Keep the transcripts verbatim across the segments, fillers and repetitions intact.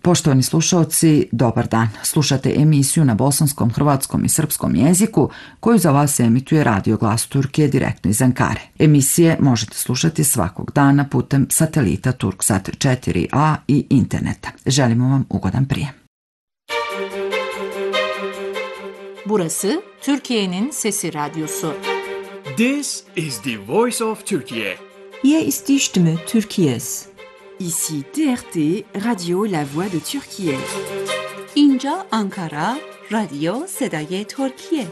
Poštovani slušaoci, dobar dan. Slušate emisiju na bosanskom, hrvatskom i srpskom jeziku koju za vas emituje Radio Glas Turkije direktno iz Ankare. Emisije možete slušati svakog dana putem satelita Turksat četiri a i interneta. Želimo vam ugodan prijem. Burası Türkiye'nin Sesi Radyosu. This is the voice of Turkey. Hier ist die Stimme Türkiye's. Ici T R T, Radio La Voix de Türkiye. اینجا Ankara, Radio صدای ترکیه.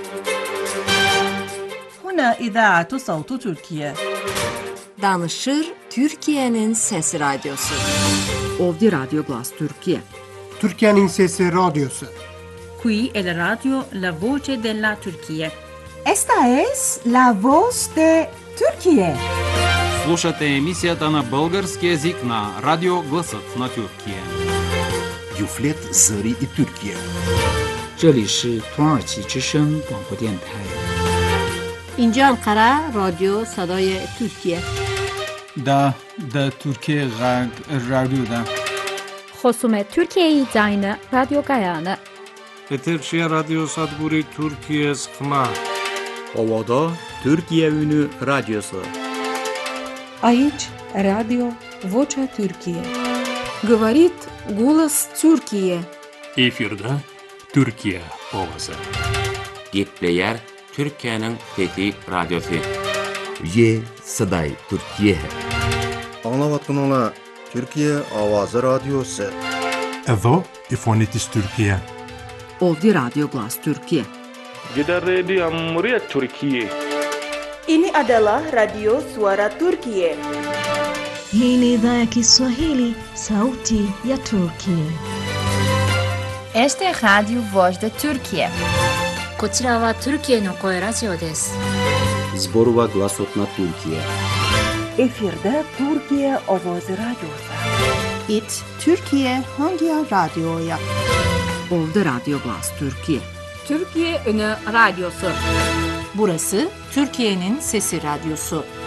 هنا إذاعة صوت تركيا. Danışır Türkiye'nin Sesi Radyosu. Ovdje Radio Glas Türkiye. Türkiye'nin Sesi Radyosu. Qui è la radio La Voce della Turchia. Esta es La Voz de Türkiye. Слушате емисията на български език на Радио Гласът на Türkiye. Юфлет Зари и Türkiye. 这里是土耳其之声广播电台。 اینجا Ankara, Radio صدای ترکیه. Da, da Türkiye Radyo'da. خصوم Türkiye Zayne Radio Gayane. Eterşehir Radyo Sadburi Türkiye Skma. Ovada Türkiye Ünü Radyosu. Aici Radio Vocea Türkiye. Говорит голос Türkiye. Efirde Türkiye Ovası. Gepleyer Türkiye'nin Fethi Radyosu. Ye Saday Türkiye. Anlavatın ola Türkiye Avazı Radyosu. Evo İfonitis Türkiye. Ovdje Radio Glas Türkiye. Gidar Radio Amuriyet Türkiye. Ini adalah Radio Suara Turkiye. Hii ni idhaa ya Kiswahili, Sauti ya Turkiye. Este es Radio Voz de Türkiye. こちらはトルキエの声ラジオです。 Zborova Glasot na Türkiye. Efirde Türkiye Ovozi Radyosu. It Türkiye Hangi Radyo'ya? Ovdje Radio Glas Türkiye. Türkiye Ünü Radyosu. Burası Türkiye'nin Sesi Radyosu.